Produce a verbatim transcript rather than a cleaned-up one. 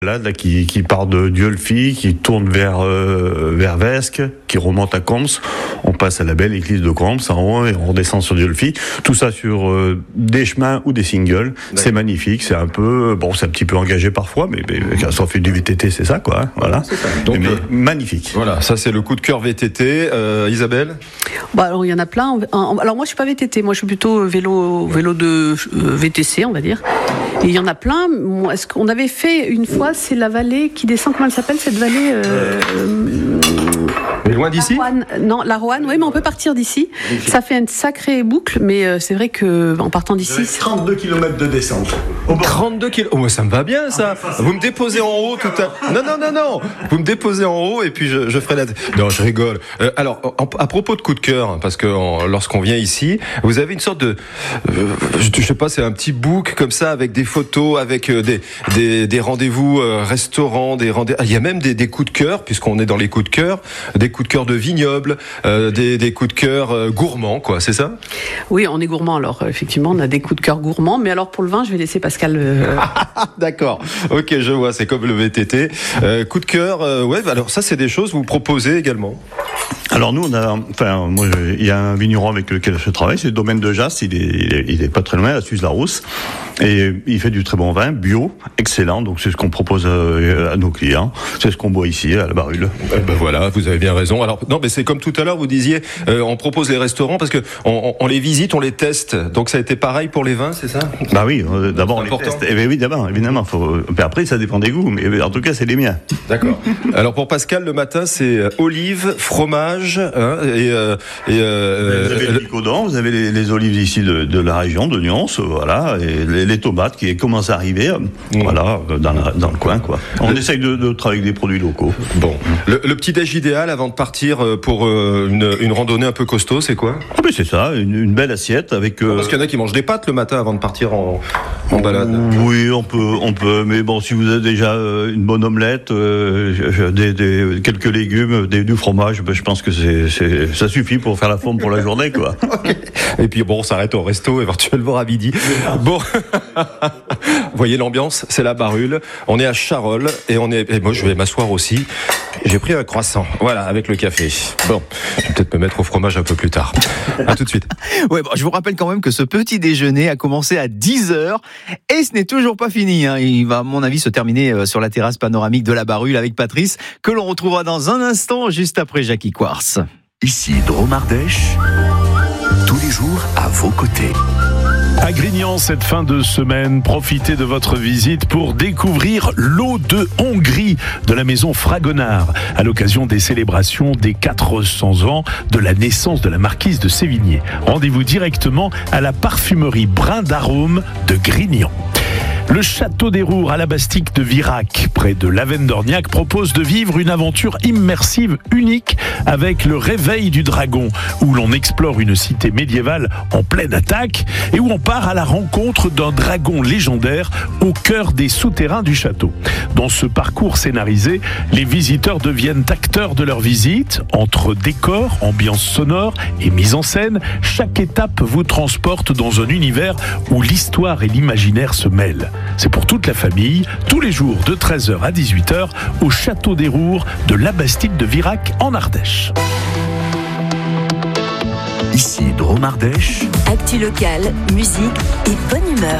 Là, là qui, qui part de Dieulfi, qui tourne vers euh, vers Vesques, qui remonte à Comps. On passe à la belle église de Comps en haut et on redescend sur Dieulfi. Tout ça sur euh, des chemins ou des singles. D'accord. C'est magnifique. C'est un peu bon, c'est un petit peu engagé parfois, mais, mais quand on fait du V T T, c'est ça quoi. Hein, voilà. C'est ça. Donc mais, euh, magnifique. Voilà, ça c'est le coup de cœur V T T. Euh, Isabelle. Bah alors il y en a plein. Alors moi je suis pas V T T, moi je suis plutôt vélo vélo de euh, V T C on va dire. Et il y en a plein. Est-ce qu'on avait fait une fois, c'est la vallée qui descend, comment elle s'appelle cette vallée euh, Mais loin d'ici la Roanne. Non, la Roanne, oui, mais on peut partir d'ici. Ça fait une sacrée boucle, mais euh, c'est vrai qu'en partant d'ici... trente-deux kilomètres de descente. trente-deux kilomètres. Oh, ça me va bien ça. Vous me déposez en haut tout à... Non, non, non, non. Vous me déposez en haut et puis je, je ferai la... Non, je rigole. Euh, alors, en, à propos de coup de cœur, parce que en, lorsqu'on vient ici, vous avez une sorte de... Euh, je, je sais pas, c'est un petit book comme ça avec des photos, avec euh, des, des, des rendez-vous euh, restaurants, des rendez... Ah, il y a même des, des coups de cœur, puisqu'on est dans les coups de cœur, des coups de cœur de vignobles, euh, des, des coups de cœur euh, gourmands, quoi, c'est ça ? Oui, on est gourmand, alors effectivement, on a des coups de cœur gourmands, mais alors pour le vin, je vais laisser Pascal... Euh... D'accord, ok, je vois, c'est comme le V T T. Euh, coup de cœur, euh, ouais, alors ça, c'est des choses que vous proposez également ? Alors nous, on a, enfin, moi, il y a un vigneron avec lequel je travaille, c'est le domaine de Jasse, il est, il est, il est pas très loin, à Suze-la-Rousse, et il fait du très bon vin, bio, excellent, donc c'est ce qu'on propose à, à nos clients, c'est ce qu'on boit ici, à la Barule. Eh ben voilà, vous avez bien raison. Alors, non, mais c'est comme tout à l'heure, vous disiez, euh, on propose les restaurants parce que on, on, on les visite, on les teste, donc ça a été pareil pour les vins, c'est ça ? Bah oui, euh, d'abord on les teste, eh bien oui, d'abord, évidemment, faut... mais après ça dépend des goûts, mais en tout cas c'est les miens. D'accord. Alors pour Pascal, le matin, c'est olives, fromage, hein, et, euh, et euh, vous avez le picodon, vous avez les, les olives ici de, de la région de Nyons, voilà, et les, les tomates qui commencent à arriver, mmh. voilà, dans, la, dans le coin, quoi. On le... essaye de, de travailler avec des produits locaux. Bon, le, le petit déj idéal avant de partir pour une, une randonnée un peu costaud, c'est quoi ? Ah ben c'est ça, une, une belle assiette avec. Euh... Parce qu'il y en a qui mangent des pâtes le matin avant de partir en, en balade. Oui, on peut, on peut, mais bon, si vous avez déjà une bonne omelette, euh, des, des quelques légumes, des, du fromage, ben, je pense que c'est, c'est, ça suffit pour faire la forme pour la journée, quoi. Okay. Et puis bon, on s'arrête au resto éventuellement à midi. Bon, vous voyez l'ambiance, c'est la Barule. On est à Charolles et on est. Et moi, je vais m'asseoir aussi. J'ai pris un croissant, voilà, avec le café. Bon, je vais peut-être me mettre au fromage un peu plus tard. À tout de suite. Ouais, bon, je vous rappelle quand même que ce petit déjeuner a commencé à dix heures et ce n'est toujours pas fini. Hein. Il va, à mon avis, se terminer sur la terrasse panoramique de la Barule avec Patrice, que l'on retrouvera dans un instant, juste après Jackie Quartz. Ici Drôme Ardèche, tous les jours à vos côtés. À Grignan, cette fin de semaine, profitez de votre visite pour découvrir l'eau de Hongrie de la maison Fragonard, à l'occasion des célébrations des quatre cents ans de la naissance de la marquise de Sévigné. Rendez-vous directement à la parfumerie Brin d'Arôme de Grignan. Le château des Roures à la Bastique de Virac, près de Lavenne-d'Orniac, propose de vivre une aventure immersive unique avec le Réveil du Dragon, où l'on explore une cité médiévale en pleine attaque et où on part à la rencontre d'un dragon légendaire au cœur des souterrains du château. Dans ce parcours scénarisé, les visiteurs deviennent acteurs de leur visite. Entre décors, ambiance sonore et mise en scène, chaque étape vous transporte dans un univers où l'histoire et l'imaginaire se mêlent. C'est pour toute la famille, tous les jours de treize heures à dix-huit heures, au Château des Roures de la Bastide de Virac en Ardèche. Ici Drôme Ardèche. Actu locale, musique et bonne humeur.